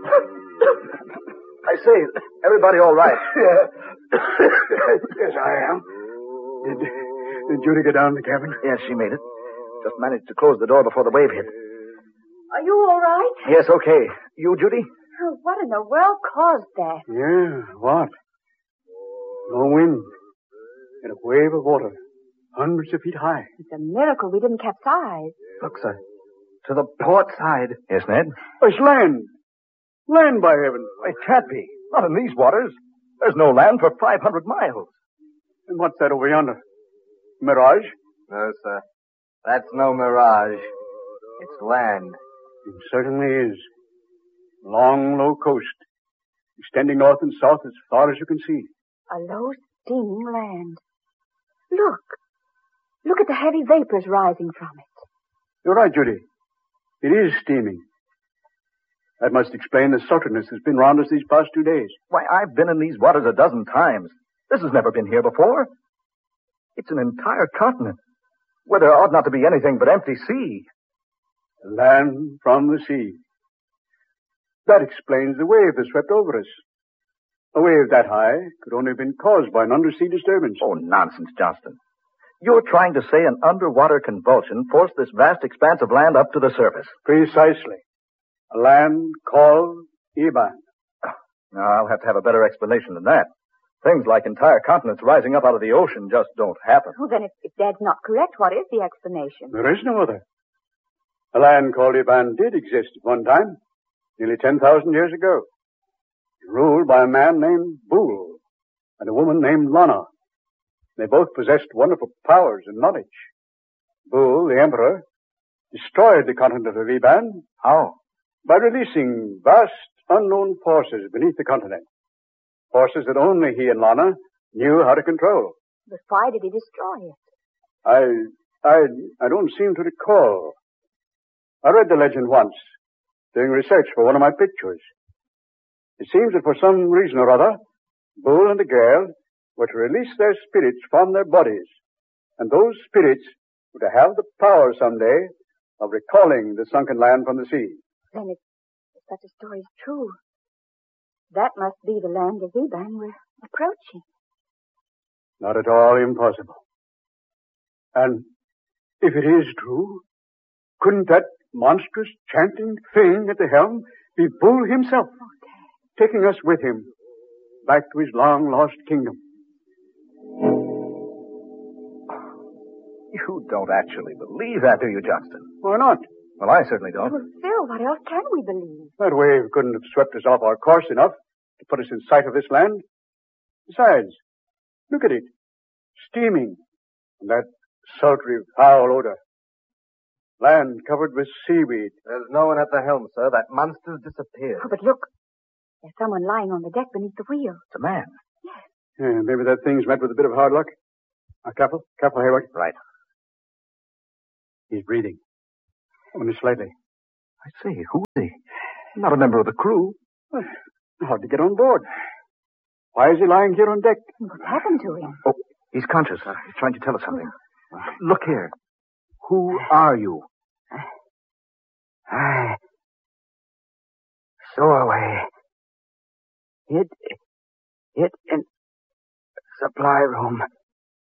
I say, everybody all right? Yeah. Yes, I am. Did Judy get down in the cabin? Yes, she made it. Just managed to close the door before the wave hit. Are you all right? Yes, okay. You, Judy? Oh, what in the world caused that? Yeah, what? No wind. And a wave of water, hundreds of feet high. It's a miracle we didn't capsize. Look, sir. To the port side. Yes, Ned? It's land. Land, by heaven. It can't be. Not in these waters. There's no land for 500 miles. And what's that over yonder? Mirage? No, sir. That's no mirage. It's land. It certainly is. Long, low coast, extending north and south as far as you can see. A low, steaming land. Look. Look at the heavy vapors rising from it. You're right, Judy. It is steaming. That must explain the sultriness that's been round us these past 2 days. Why, I've been in these waters a dozen times. This has never been here before. It's an entire continent, where there ought not to be anything but empty sea. Land from the sea. That explains the wave that swept over us. A wave that high could only have been caused by an undersea disturbance. Oh, nonsense, Johnston. You're trying to say an underwater convulsion forced this vast expanse of land up to the surface. Precisely. A land called Iban. Now, I'll have to have a better explanation than that. Things like entire continents rising up out of the ocean just don't happen. Well, then, if Dad's not correct, what is the explanation? There is no other. A land called Iban did exist at one time, nearly 10,000 years ago. Ruled by a man named Bul and a woman named Lana. They both possessed wonderful powers and knowledge. Bul, the emperor, destroyed the continent of Iban. How? By releasing vast, unknown forces beneath the continent. Forces that only he and Lana knew how to control. But why did he destroy it? I don't seem to recall. I read the legend once, doing research for one of my pictures. It seems that for some reason or other, Bull and the girl were to release their spirits from their bodies, and those spirits were to have the power someday of recalling the sunken land from the sea. Then if such a story is true, that must be the land of Iban we're approaching. Not at all impossible. And if it is true, couldn't that monstrous chanting thing at the helm be Bull himself, taking us with him back to his long-lost kingdom? You don't actually believe that, do you, Johnston? Why not? Well, I certainly don't. Well, Phil, what else can we believe? That wave couldn't have swept us off our course enough to put us in sight of this land. Besides, look at it. Steaming. And that sultry, foul odor. Land covered with seaweed. There's no one at the helm, sir. That monster's disappeared. Oh, but look. There's someone lying on the deck beneath the wheel. It's a man. Yeah, maybe that thing's met with a bit of hard luck. Now, careful, Hayward. Right. He's breathing. Only slightly. I say, who is he? Not a member of the crew. How'd he get on board? Why is he lying here on deck? What's happened to him? Oh, he's conscious. He's trying to tell us something. Look here. Who are you? I stowaway. Hid in supply room.